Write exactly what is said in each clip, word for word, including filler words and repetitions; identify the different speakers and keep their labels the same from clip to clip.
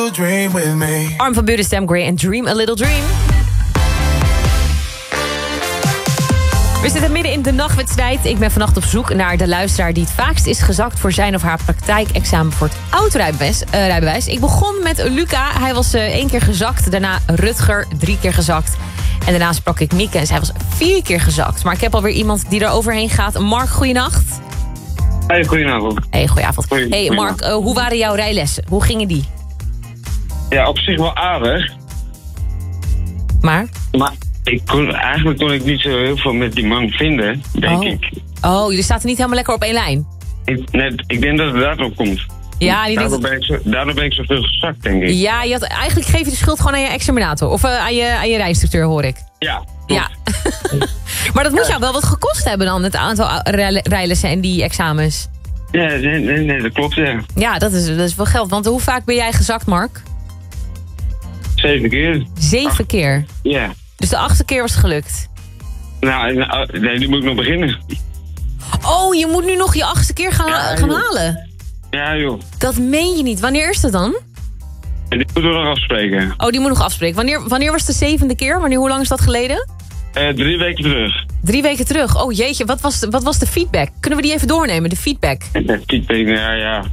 Speaker 1: Dream with me.
Speaker 2: Arm van Buren, Sam Gray en Dream a Little Dream. We zitten midden in de nachtwedstrijd. Ik ben vannacht op zoek naar de luisteraar die het vaakst is gezakt voor zijn of haar praktijkexamen voor het autorijbewijs. Uh, rijbewijs. Ik begon met Luca. Hij was uh, één keer gezakt. Daarna Rutger, drie keer gezakt. En daarna sprak ik Mieke en zij was vier keer gezakt. Maar ik heb alweer iemand die er overheen gaat. Mark, goeienacht.
Speaker 3: Hey, goedenavond.
Speaker 2: Hey, goedenavond.
Speaker 3: Goeie,
Speaker 2: hey Mark, uh, hoe waren jouw rijlessen? Hoe gingen die?
Speaker 3: Ja, op zich wel aardig.
Speaker 2: Maar?
Speaker 3: Maar ik kon, eigenlijk kon ik niet zo heel veel met die man vinden, denk
Speaker 2: oh.
Speaker 3: ik.
Speaker 2: Oh, jullie zaten niet helemaal lekker op één lijn?
Speaker 3: Ik, nee, ik denk dat het daarop komt.
Speaker 2: Ja, die
Speaker 3: daardoor,
Speaker 2: denkt...
Speaker 3: ben ik zo, daardoor ben ik zoveel gezakt, denk ik.
Speaker 2: Ja, je had, eigenlijk geef je de schuld gewoon aan je examinator. Of uh, aan, je, aan je rijinstructeur, hoor ik.
Speaker 3: Ja,
Speaker 2: Ja. Maar dat moet jou wel wat gekost hebben dan, het aantal rijlessen en die examens.
Speaker 3: Ja, nee, nee, nee, dat klopt, ja.
Speaker 2: Ja, dat is, dat is wel geld. Want hoe vaak ben jij gezakt, Mark?
Speaker 3: Zeven keer.
Speaker 2: Zeven
Speaker 3: Ach,
Speaker 2: keer?
Speaker 3: Ja.
Speaker 2: Dus de achtste keer was het gelukt?
Speaker 3: Nou, nou, nee, nu moet ik nog beginnen.
Speaker 2: Oh, je moet nu nog je achtste keer gaan,
Speaker 3: Ja,
Speaker 2: gaan
Speaker 3: joh.
Speaker 2: halen?
Speaker 3: Ja, joh.
Speaker 2: Dat meen je niet. Wanneer is dat dan?
Speaker 3: En die moeten we nog afspreken.
Speaker 2: Oh, die moet nog afspreken. Wanneer, wanneer was de zevende keer? Wanneer, hoe lang is dat geleden?
Speaker 3: Uh, drie weken terug.
Speaker 2: Drie weken terug. Oh jeetje, wat was, de, wat was de feedback? Kunnen we die even doornemen, de feedback?
Speaker 3: Feedback, ja, ja.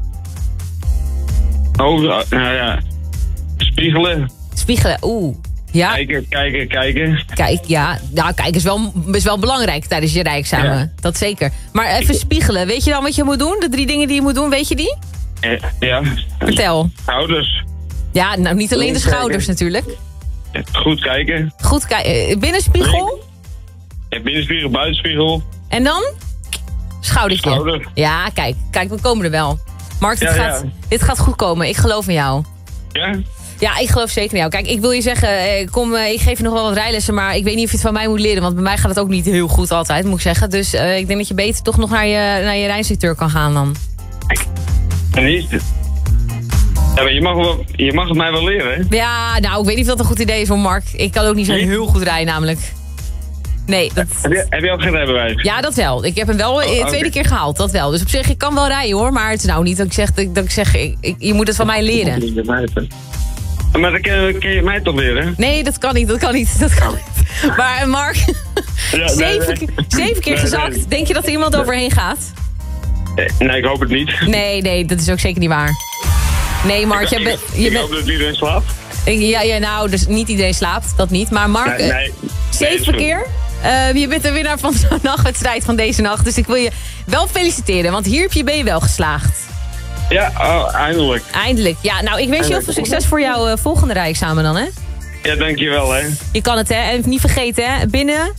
Speaker 3: Oh, nou ja. Spiegelen.
Speaker 2: Spiegelen, oeh. Ja,
Speaker 3: Kijken, kijken, kijken.
Speaker 2: kijk, ja. Nou, kijk is wel, is wel belangrijk tijdens je rijexamen.
Speaker 3: Ja.
Speaker 2: Dat zeker. Maar even spiegelen. Weet je dan wat je moet doen? De drie dingen die je moet doen, weet je die?
Speaker 3: Eh, ja.
Speaker 2: Vertel.
Speaker 3: Schouders.
Speaker 2: Ja, nou niet alleen de
Speaker 3: Links
Speaker 2: schouders
Speaker 3: kijken.
Speaker 2: natuurlijk.
Speaker 3: Goed kijken.
Speaker 2: Goed kijken. Binnenspiegel.
Speaker 3: Ja, binnenspiegel, buitenspiegel.
Speaker 2: En dan? Schoudertje.
Speaker 3: Schouder.
Speaker 2: Ja, kijk. Kijk, we komen er wel. Mark, dit,
Speaker 3: Ja,
Speaker 2: gaat,
Speaker 3: ja.
Speaker 2: dit gaat goed komen. Ik geloof in jou.
Speaker 3: Ja?
Speaker 2: Ja, ik geloof zeker in jou. Kijk, ik wil je zeggen, eh, kom, eh, ik geef je nog wel wat rijlessen, maar ik weet niet of je het van mij moet leren, want bij mij gaat het ook niet heel goed altijd, moet ik zeggen. Dus uh, ik denk dat je beter toch nog naar je, naar je rijinstructeur kan gaan dan.
Speaker 3: En hier is het. Ja, maar je mag, wel, je mag het mij wel leren, hè?
Speaker 2: Ja, nou, ik weet niet of dat een goed idee is voor Mark. Ik kan ook niet zo
Speaker 3: Nee?
Speaker 2: heel goed rijden namelijk. Nee, dat...
Speaker 3: Heb je, heb je ook geen rijbewijs?
Speaker 2: Ja, dat wel. Ik heb hem wel de
Speaker 3: Oh,
Speaker 2: tweede
Speaker 3: oké.
Speaker 2: keer gehaald, dat wel. Dus op zich, ik kan wel rijden hoor, maar het is nou niet dat ik zeg, dat, dat ik zeg ik, ik, je moet het van mij leren.
Speaker 3: Maar dan ken, ken je mij toch leren?
Speaker 2: Nee, dat kan niet, dat kan niet, dat kan niet. Maar uh, Mark,
Speaker 3: Ja, nee,
Speaker 2: zeven,
Speaker 3: nee.
Speaker 2: keer- zeven keer
Speaker 3: Nee,
Speaker 2: gezakt.
Speaker 3: nee.
Speaker 2: Denk je dat er iemand overheen gaat?
Speaker 3: Eh, Nee, ik hoop het niet.
Speaker 2: Nee, nee, dat is ook zeker niet waar. Nee, Mark, je bent...
Speaker 3: Ik
Speaker 2: Je
Speaker 3: hoop
Speaker 2: bent
Speaker 3: dat iedereen slaapt.
Speaker 2: ja, ja, nou, dus niet iedereen slaapt, dat niet. Maar Mark,
Speaker 3: Nee,
Speaker 2: eh,
Speaker 3: nee.
Speaker 2: zeven
Speaker 3: Nee, is goed.
Speaker 2: keer. Uh, je bent de winnaar van de nachtwedstrijd van deze nacht. Dus ik wil je wel feliciteren, want hier heb je, ben je wel geslaagd.
Speaker 3: Ja, oh, eindelijk.
Speaker 2: Eindelijk. Ja, nou, ik wens je heel veel succes voor jouw uh, volgende rijexamen dan, hè?
Speaker 3: Ja, dankjewel, hè.
Speaker 2: Je kan het, hè? En niet vergeten, hè? Binnen,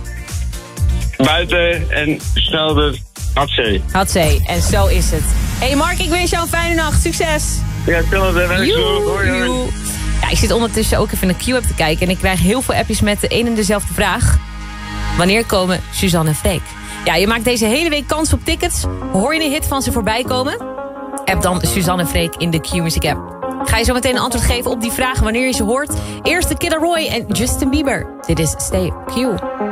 Speaker 3: Buiten en snel de hatzee.
Speaker 2: had ze. En zo is het. Hé hey Mark, ik wens jou een fijne nacht. Succes!
Speaker 3: Ja, stel het en
Speaker 2: Joe,
Speaker 3: hoi, hoi.
Speaker 2: joe. Ja, ik zit ondertussen ook even in de Q-app te kijken. En ik krijg heel veel appjes met de een en dezelfde vraag. Wanneer komen Suzanne en Freek? Ja, je maakt deze hele week kans op tickets. Hoor je een hit van ze voorbij komen? App dan Suzanne en Freek in de Q-Music app. Ga je zo meteen een antwoord geven op die vraag wanneer je ze hoort? Eerst de Kid Laroi en Justin Bieber. Dit is Stay Q.